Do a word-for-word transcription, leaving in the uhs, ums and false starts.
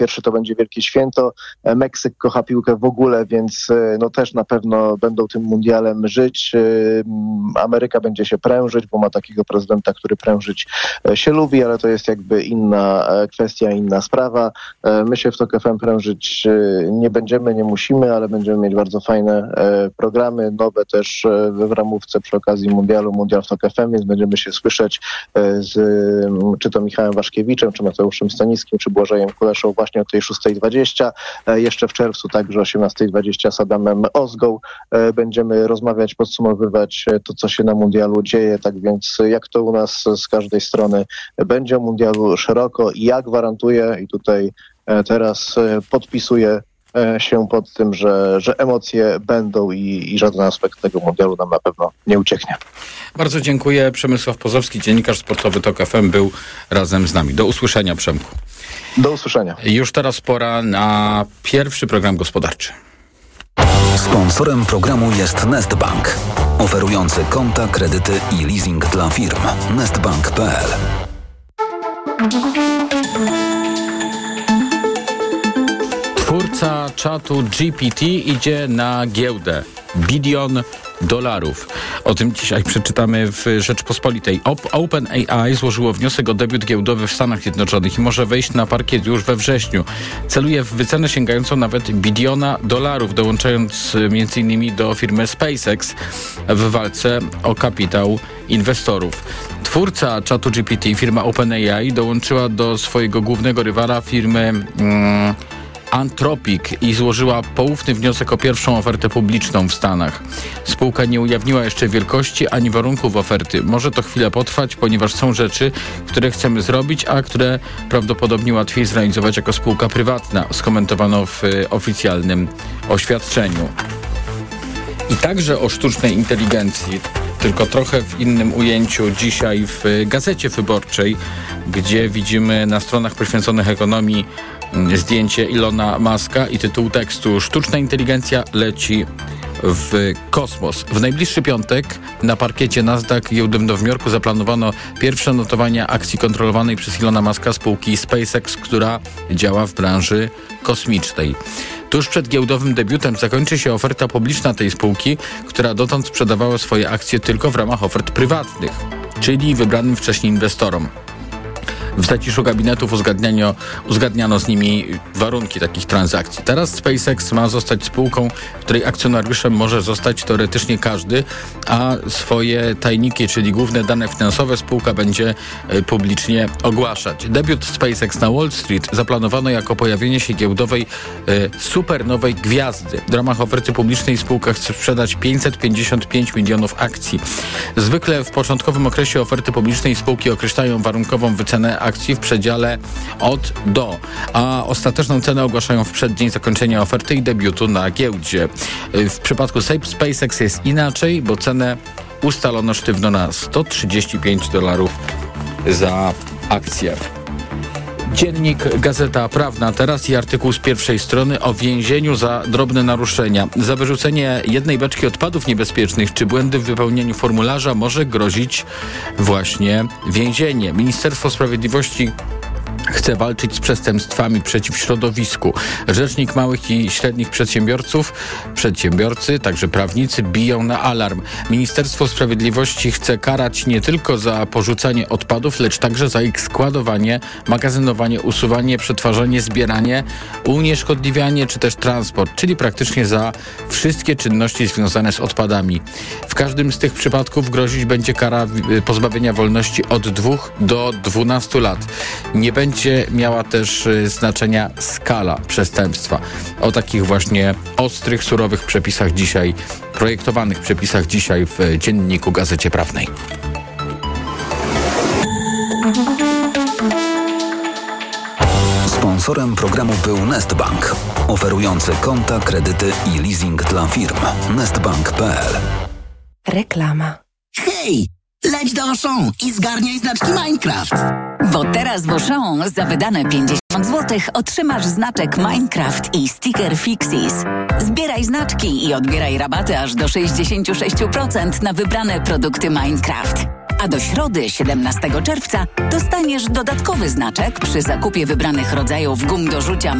pierwszy to będzie wielkie święto. Meksyk kocha piłkę w ogóle, więc no też na pewno będą tym mundialem żyć. Ameryka będzie się prężyć, bo ma takiego prezydenta, który prężyć się lubi, ale to jest jakby inna kwestia, inna sprawa. My się w Tok F M prężyć nie będziemy, nie musimy, ale będziemy mieć bardzo fajne programy, nowe też w ramówce przy okazji mundialu, mundial w Tok F M, więc będziemy się słyszeć z czy to Michałem Waszkiewiczem, czy Mateuszem Stanickim, czy Błażejem Kuleszą właśnie o tej szóstej dwadzieścia. Jeszcze w czerwcu także o osiemnastej dwadzieścia z Adamem Ozgą będziemy rozmawiać, podsumowywać to, co się na mundialu dzieje. Tak więc jak to u nas z każdej strony będzie o mundialu szeroko i ja gwarantuję i tutaj teraz podpisuję się pod tym, że, że emocje będą i, i żaden aspekt tego mundialu nam na pewno nie ucieknie. Bardzo dziękuję. Przemysław Pozowski, dziennikarz sportowy Tok F M, był razem z nami. Do usłyszenia, Przemku. Do usłyszenia. Już teraz pora na pierwszy program gospodarczy. Sponsorem programu jest Nestbank, oferujący konta, kredyty i leasing dla firm. nestbank kropka p l. Twórca czatu G P T idzie na giełdę. Bilion dolarów. O tym dzisiaj przeczytamy w Rzeczpospolitej. OpenAI złożyło wniosek o debiut giełdowy w Stanach Zjednoczonych i może wejść na parkiet już we wrześniu. Celuje w wycenę sięgającą nawet biliona dolarów, dołączając m.in. do firmy SpaceX w walce o kapitał inwestorów. Twórca czatu G P T, firma OpenAI, dołączyła do swojego głównego rywala, firmy Mm, Anthropic, i złożyła poufny wniosek o pierwszą ofertę publiczną w Stanach. Spółka nie ujawniła jeszcze wielkości ani warunków oferty. Może to chwilę potrwać, ponieważ są rzeczy, które chcemy zrobić, a które prawdopodobnie łatwiej zrealizować jako spółka prywatna, skomentowano w oficjalnym oświadczeniu. I także o sztucznej inteligencji, tylko trochę w innym ujęciu, dzisiaj w Gazecie Wyborczej, gdzie widzimy na stronach poświęconych ekonomii zdjęcie Ilona Muska i tytuł tekstu: Sztuczna inteligencja leci w kosmos. W najbliższy piątek na parkiecie Nasdaq giełdy w Nowym Jorku zaplanowano pierwsze notowania akcji kontrolowanej przez Ilona Muska spółki SpaceX, która działa w branży kosmicznej. Tuż przed giełdowym debiutem zakończy się oferta publiczna tej spółki, która dotąd sprzedawała swoje akcje tylko w ramach ofert prywatnych, czyli wybranym wcześniej inwestorom. W zaciszu gabinetów uzgadniano, uzgadniano z nimi warunki takich transakcji. Teraz SpaceX ma zostać spółką, której akcjonariuszem może zostać teoretycznie każdy, a swoje tajniki, czyli główne dane finansowe, spółka będzie publicznie ogłaszać. Debiut SpaceX na Wall Street zaplanowano jako pojawienie się giełdowej e, supernowej gwiazdy. W ramach oferty publicznej spółka chce sprzedać pięćset pięćdziesiąt pięć milionów akcji. Zwykle w początkowym okresie oferty publicznej spółki określają warunkową wycenę akcji w przedziale od do, a ostateczną cenę ogłaszają w przeddzień zakończenia oferty i debiutu na giełdzie. W przypadku SpaceX jest inaczej, bo cenę ustalono sztywno na sto trzydzieści pięć dolarów za akcję. Dziennik Gazeta Prawna teraz i artykuł z pierwszej strony o więzieniu za drobne naruszenia. Za wyrzucenie jednej beczki odpadów niebezpiecznych czy błędy w wypełnieniu formularza może grozić właśnie więzienie. Ministerstwo Sprawiedliwości chce walczyć z przestępstwami przeciw środowisku. Rzecznik małych i średnich przedsiębiorców, przedsiębiorcy, także prawnicy biją na alarm. Ministerstwo Sprawiedliwości chce karać nie tylko za porzucanie odpadów, lecz także za ich składowanie, magazynowanie, usuwanie, przetwarzanie, zbieranie, unieszkodliwianie czy też transport, czyli praktycznie za wszystkie czynności związane z odpadami. W każdym z tych przypadków grozić będzie kara pozbawienia wolności od dwóch do dwunastu lat. Nie będzie Będzie miała też znaczenia skala przestępstwa. O takich właśnie ostrych, surowych przepisach dzisiaj, projektowanych przepisach dzisiaj w Dzienniku Gazecie Prawnej. Sponsorem programu był Nestbank, oferujący konta, kredyty i leasing dla firm. nestbank kropka p l. Reklama. Hej! Leć do Auchan i zgarniaj znaczki Minecraft. Bo teraz w Auchan za wydane pięćdziesiąt złotych otrzymasz znaczek Minecraft i sticker Fixies. Zbieraj znaczki i odbieraj rabaty aż do sześćdziesiąt sześć procent na wybrane produkty Minecraft. A do środy, siedemnastego czerwca, dostaniesz dodatkowy znaczek przy zakupie wybranych rodzajów gum do rzucia